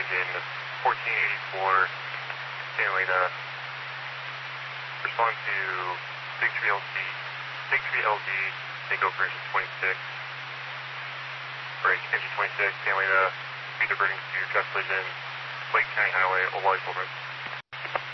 engine 1484, Santa Elena. Respond to Big Tree LD, takeover engine 26, or engine 26, Santa Elena, be diverting to traffic collision, Lake County Highway, Old Wally Boulevard.